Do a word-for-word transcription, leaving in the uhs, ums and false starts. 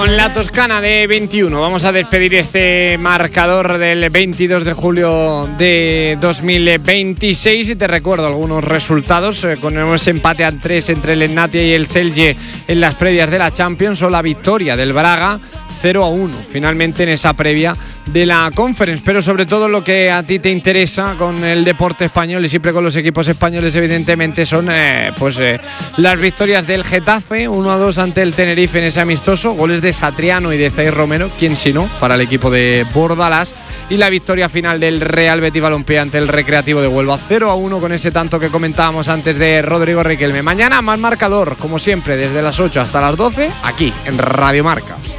En la Toscana de veintiuno vamos a despedir este marcador del veintidós de julio de dos mil veintiséis y te recuerdo algunos resultados eh, con ese empate a tres entre el Ennatia y el Celje en las previas de la Champions o la victoria del Braga cero a uno finalmente en esa previa de la Conference, pero sobre todo lo que a ti te interesa con el deporte español y siempre con los equipos españoles evidentemente son eh, pues eh, las victorias del Getafe uno a dos ante el Tenerife en ese amistoso, goles de Satriano y de Zaire Romero, quién si no, para el equipo de Bordalás, y la victoria final del Real Betis Balompié ante el Recreativo de Huelva cero a uno con ese tanto que comentábamos antes de Rodrigo Riquelme. Mañana más marcador, como siempre, desde las ocho hasta las doce aquí en Radio Marca.